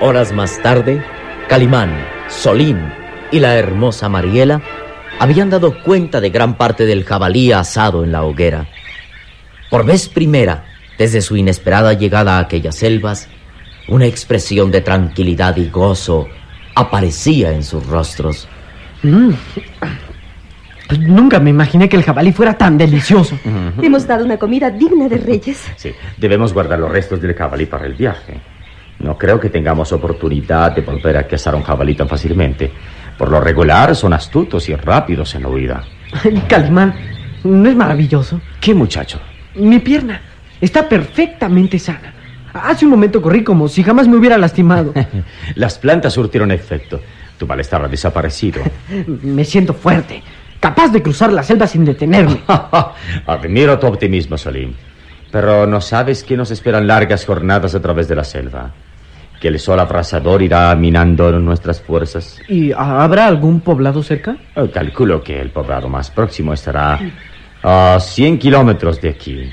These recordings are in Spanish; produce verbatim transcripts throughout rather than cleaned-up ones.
Horas más tarde, Calimán, Solín y la hermosa Mariela habían dado cuenta de gran parte del jabalí asado en la hoguera. Por vez primera, desde su inesperada llegada a aquellas selvas, una expresión de tranquilidad y gozo aparecía en sus rostros. Mm. Pues nunca me imaginé que el jabalí fuera tan delicioso. Uh-huh. Hemos dado una comida digna de reyes. Sí, debemos guardar los restos del jabalí para el viaje. No creo que tengamos oportunidad de volver a cazar un jabalí tan fácilmente. Por lo regular son astutos y rápidos en la huida. Calimán, ¿no es maravilloso? ¿Qué, muchacho? Mi pierna está perfectamente sana. Hace un momento corrí como si jamás me hubiera lastimado. Las plantas surtieron efecto. Tu malestar ha desaparecido. Me siento fuerte, capaz de cruzar la selva sin detenerme. Admiro tu optimismo, Solín. Pero ¿no sabes que nos esperan largas jornadas a través de la selva? Que el sol abrasador irá minando nuestras fuerzas. ¿Y habrá algún poblado cerca? Oh, calculo que el poblado más próximo estará a cien kilómetros de aquí.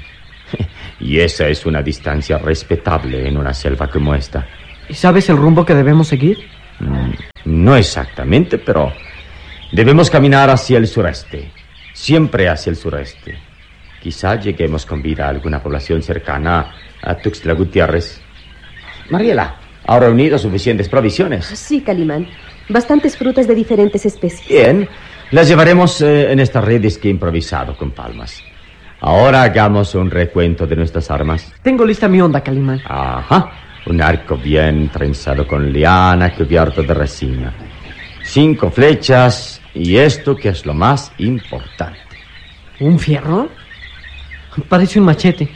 Y esa es una distancia respetable en una selva como esta. ¿Y sabes el rumbo que debemos seguir? Mm, no exactamente, pero debemos caminar hacia el sureste. Siempre hacia el sureste. Quizá lleguemos con vida a alguna población cercana a Tuxtla Gutiérrez. Mariela, ¿ha reunido suficientes provisiones? Sí, Calimán. Bastantes frutas de diferentes especies. Bien, las llevaremos eh, en estas redes que he improvisado con palmas. Ahora hagamos un recuento de nuestras armas. Tengo lista mi onda, Calimán. Ajá, un arco bien trenzado con liana cubierto de resina. Cinco flechas y esto que es lo más importante. ¿Un fierro? Parece un machete.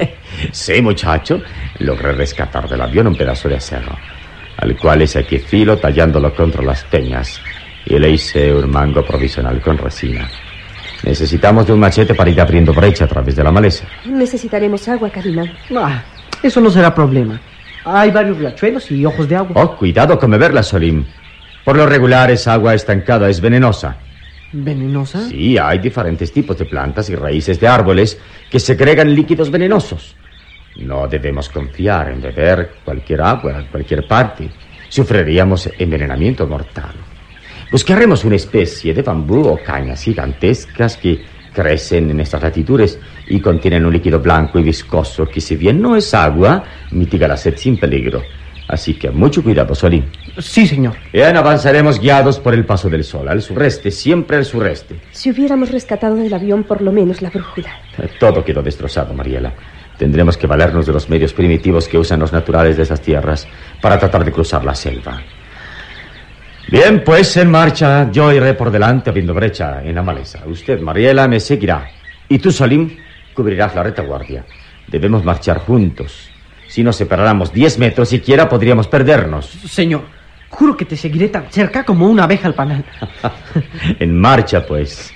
Sí, muchacho. Logré rescatar del avión un pedazo de acero, al cual le saqué filo tallándolo contra las peñas y le hice un mango provisional con resina. Necesitamos de un machete para ir abriendo brecha a través de la maleza. Necesitaremos agua, Calimán. Ah, eso no será problema. Hay varios riachuelos y ojos de agua. Oh, cuidado con beberla, Solín. Por lo regular, esa agua estancada es venenosa. ¿Venenosa? Sí, hay diferentes tipos de plantas y raíces de árboles que segregan líquidos venenosos. No debemos confiar en beber cualquier agua en cualquier parte. Sufriríamos envenenamiento mortal. Buscaremos una especie de bambú o cañas gigantescas que crecen en estas latitudes y contienen un líquido blanco y viscoso que, si bien no es agua, mitiga la sed sin peligro. Así que mucho cuidado, Solín. Sí, señor. Bien, avanzaremos guiados por el paso del sol, al sureste, siempre al sureste. Si hubiéramos rescatado del avión por lo menos la brújula. Todo quedó destrozado, Mariela. Tendremos que valernos de los medios primitivos que usan los naturales de esas tierras para tratar de cruzar la selva. Bien, pues en marcha. Yo iré por delante abriendo brecha en la maleza. Usted, Mariela, me seguirá. Y tú, Solín, cubrirás la retaguardia. Debemos marchar juntos. Si nos separáramos diez metros siquiera, podríamos perdernos. Señor, juro que te seguiré tan cerca como una abeja al panal. En marcha, pues.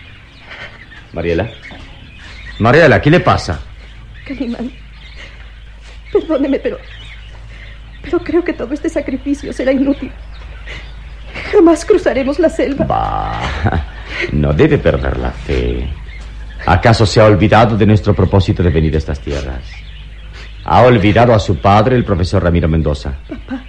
Mariela. Mariela, ¿qué le pasa? Calimán, perdóneme, pero... Pero creo que todo este sacrificio será inútil. Jamás cruzaremos la selva. Bah, no debe perder la fe. ¿Acaso se ha olvidado de nuestro propósito de venir a estas tierras? ¿Ha olvidado a su padre, el profesor Ramiro Mendoza? Papá,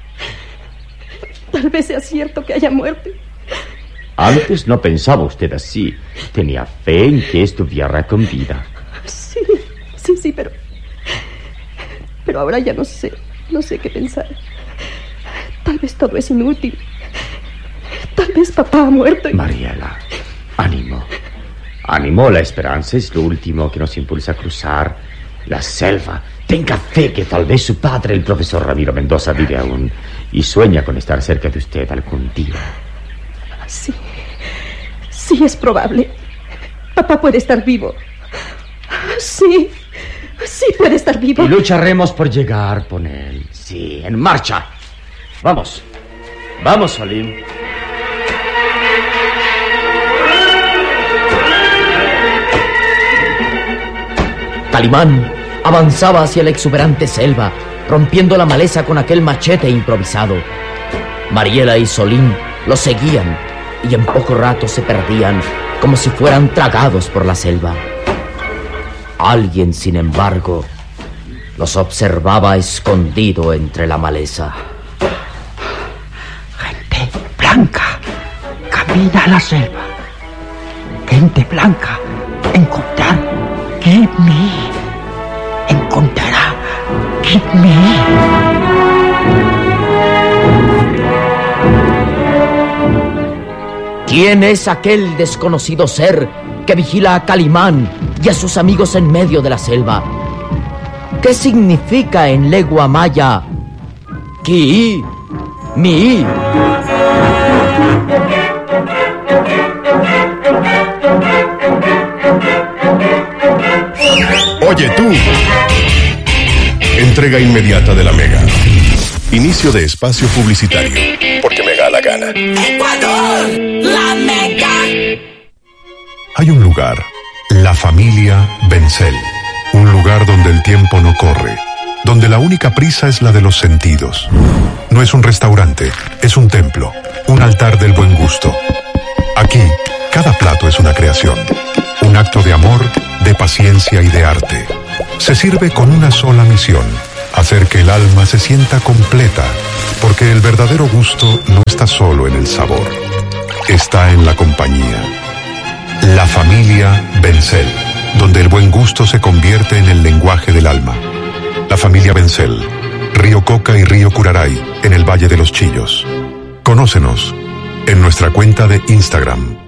tal vez sea cierto que haya muerte. Antes no pensaba usted así. Tenía fe en que estuviera con vida. Sí, sí, sí, pero... Pero ahora ya no sé, no sé qué pensar. Tal vez todo es inútil. Tal vez papá ha muerto y... Mariela, ánimo. Ánimo, la esperanza es lo último que nos impulsa a cruzar la selva. Tenga fe que tal vez su padre, el profesor Ramiro Mendoza, vive aún y sueña con estar cerca de usted algún día. Sí, sí es probable. Papá puede estar vivo. Sí, sí puede estar vivo. Y lucharemos por llegar con él. Sí, en marcha. Vamos, vamos, Solín. Calimán avanzaba hacia la exuberante selva, rompiendo la maleza con aquel machete improvisado. Mariela y Solín lo seguían y en poco rato se perdían como si fueran tragados por la selva. Alguien, sin embargo, los observaba escondido entre la maleza. vida a la selva. Gente blanca, encontrar, give me. Encontrará, give me. ¿Quién es aquel desconocido ser que vigila a Calimán y a sus amigos en medio de la selva? ¿Qué significa en lengua maya Ki Mi? Oye tú. Entrega inmediata de la Mega. Inicio de espacio publicitario. Porque me da la gana. ¡Ecuador! ¡La Mega! Hay un lugar, la familia Bencel. Un lugar donde el tiempo no corre, donde la única prisa es la de los sentidos. No es un restaurante, es un templo, un altar del buen gusto. Aquí, cada plato es una creación, un acto de amor, de paciencia y de arte. Se sirve con una sola misión, hacer que el alma se sienta completa, porque el verdadero gusto no está solo en el sabor, está en la compañía. La familia Bencel, donde el buen gusto se convierte en el lenguaje del alma. La familia Bencel, Río Coca y Río Curaray, en el Valle de los Chillos. Conócenos en nuestra cuenta de Instagram,